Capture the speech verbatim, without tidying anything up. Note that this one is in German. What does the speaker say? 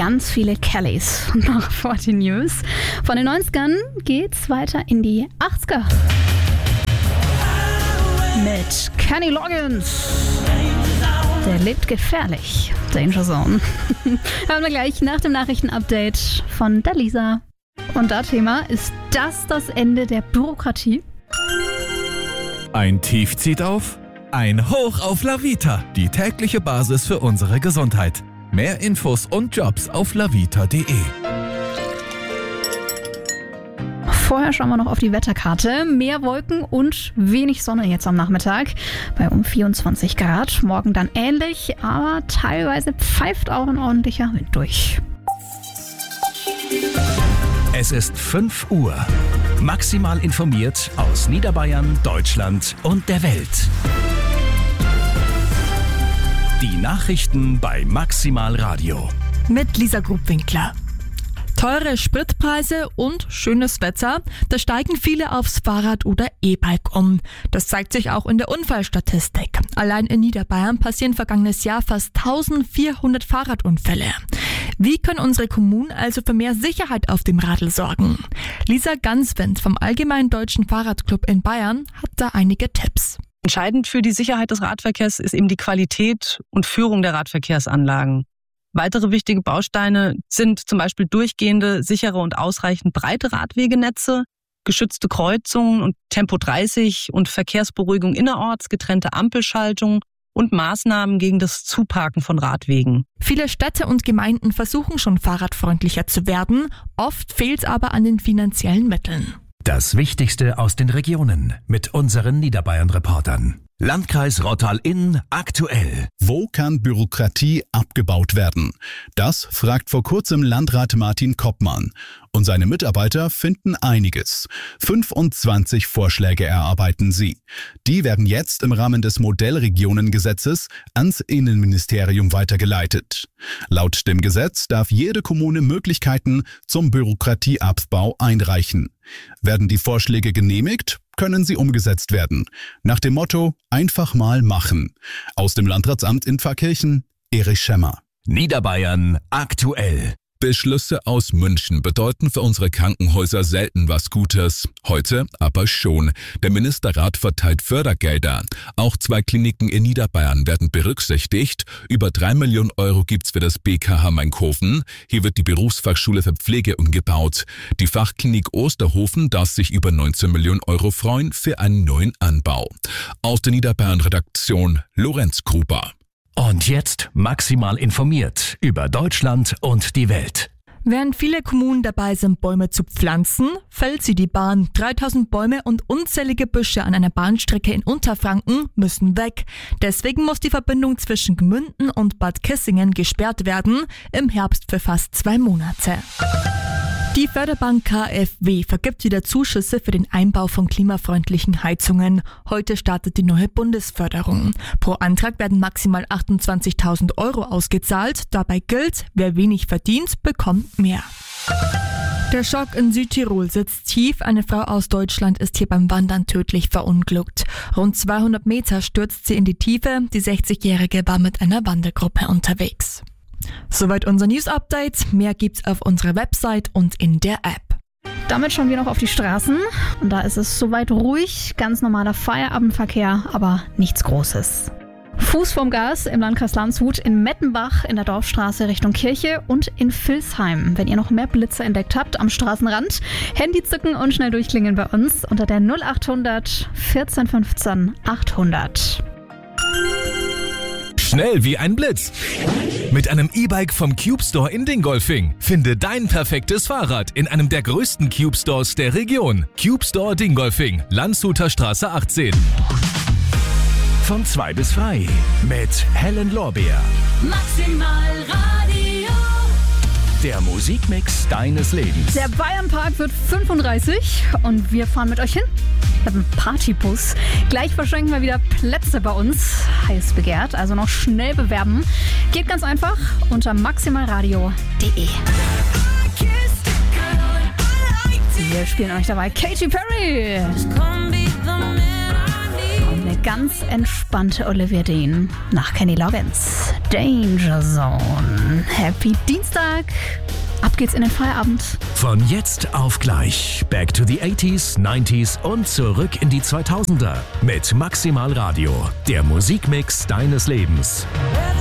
ganz viele Kellys. Und noch vor die News. Von den neunzigern geht's weiter in die achtziger. Mit Kenny Loggins. Der lebt gefährlich. Danger Zone. Hören wir gleich nach dem Nachrichtenupdate von der Lisa. Und das Thema, ist das das Ende der Bürokratie? Ein Tief zieht auf, ein Hoch auf Lavita, die tägliche Basis für unsere Gesundheit. Mehr Infos und Jobs auf lavita punkt de. Vorher schauen wir noch auf die Wetterkarte. Mehr Wolken und wenig Sonne jetzt am Nachmittag bei um vierundzwanzig Grad. Morgen dann ähnlich, aber teilweise pfeift auch ein ordentlicher Wind durch. Es ist fünf Uhr. Maximal informiert aus Niederbayern, Deutschland und der Welt. Die Nachrichten bei Maximal Radio. Mit Lisa Grubwinkler. Teure Spritpreise und schönes Wetter, da steigen viele aufs Fahrrad oder E-Bike um. Das zeigt sich auch in der Unfallstatistik. Allein in Niederbayern passieren vergangenes Jahr fast eintausendvierhundert Fahrradunfälle. Wie können unsere Kommunen also für mehr Sicherheit auf dem Radl sorgen? Lisa Ganswendt vom Allgemeinen Deutschen Fahrradclub in Bayern hat da einige Tipps. Entscheidend für die Sicherheit des Radverkehrs ist eben die Qualität und Führung der Radverkehrsanlagen. Weitere wichtige Bausteine sind zum Beispiel durchgehende, sichere und ausreichend breite Radwegenetze, geschützte Kreuzungen und Tempo dreißig und Verkehrsberuhigung innerorts, getrennte Ampelschaltung und Maßnahmen gegen das Zuparken von Radwegen. Viele Städte und Gemeinden versuchen schon fahrradfreundlicher zu werden, oft fehlt es aber an den finanziellen Mitteln. Das Wichtigste aus den Regionen mit unseren Niederbayern-Reportern. Landkreis Rottal-Inn aktuell. Wo kann Bürokratie abgebaut werden? Das fragt vor kurzem Landrat Martin Koppmann. Und seine Mitarbeiter finden einiges. fünfundzwanzig Vorschläge erarbeiten sie. Die werden jetzt im Rahmen des Modellregionengesetzes ans Innenministerium weitergeleitet. Laut dem Gesetz darf jede Kommune Möglichkeiten zum Bürokratieabbau einreichen. Werden die Vorschläge genehmigt, können sie umgesetzt werden. Nach dem Motto, einfach mal machen. Aus dem Landratsamt in Pfarrkirchen, Erich Schemmer. Niederbayern aktuell. Beschlüsse aus München bedeuten für unsere Krankenhäuser selten was Gutes. Heute aber schon. Der Ministerrat verteilt Fördergelder. Auch zwei Kliniken in Niederbayern werden berücksichtigt. Über drei Millionen Euro gibt's für das B K H Mainkofen. Hier wird die Berufsfachschule für Pflege umgebaut. Die Fachklinik Osterhofen darf sich über neunzehn Millionen Euro freuen für einen neuen Anbau. Aus der Niederbayern-Redaktion Lorenz Gruber. Und jetzt maximal informiert über Deutschland und die Welt. Während viele Kommunen dabei sind, Bäume zu pflanzen, fällt sie die Bahn. dreitausend Bäume und unzählige Büsche an einer Bahnstrecke in Unterfranken müssen weg. Deswegen muss die Verbindung zwischen Gmünden und Bad Kissingen gesperrt werden, im Herbst für fast zwei Monate. Die Förderbank K f W vergibt wieder Zuschüsse für den Einbau von klimafreundlichen Heizungen. Heute startet die neue Bundesförderung. Pro Antrag werden maximal achtundzwanzigtausend Euro ausgezahlt. Dabei gilt, wer wenig verdient, bekommt mehr. Der Schock in Südtirol sitzt tief. Eine Frau aus Deutschland ist hier beim Wandern tödlich verunglückt. Rund zweihundert Meter stürzt sie in die Tiefe. Die sechzigjährige war mit einer Wandergruppe unterwegs. Soweit unser News-Update. Mehr gibt's auf unserer Website und in der App. Damit schauen wir noch auf die Straßen. Und da ist es soweit ruhig. Ganz normaler Feierabendverkehr, aber nichts Großes. Fuß vom Gas im Landkreis Landshut, in Mettenbach, in der Dorfstraße Richtung Kirche und in Vilsheim. Wenn ihr noch mehr Blitze entdeckt habt am Straßenrand, Handy zücken und schnell durchklingeln bei uns unter der null achthundert vierzehn fünfzehn achthundert. Schnell wie ein Blitz. Mit einem E-Bike vom Cube Store in Dingolfing. Finde dein perfektes Fahrrad in einem der größten Cube Stores der Region. Cube Store Dingolfing, Landshuter Straße achtzehn. Von zwei bis frei mit Helen Lorbeer. Maximal Radio. Der Musikmix deines Lebens. Der Bayernpark wird fünfunddreißig und wir fahren mit euch hin. Mit einem Partybus. Gleich verschenken wir wieder Plätze bei uns. Heiß begehrt, also noch schnell bewerben. Geht ganz einfach unter maximalradio punkt de. Wir spielen euch dabei Katy Perry. Und eine ganz entspannte Olivia Dean nach Kenny Loggins. Danger Zone. Happy Dienstag. Ab geht's in den Feierabend. Von jetzt auf gleich. Back to the eighties, nineties und zurück in die zweitausender. Mit Maximal Radio. Der Musikmix deines Lebens.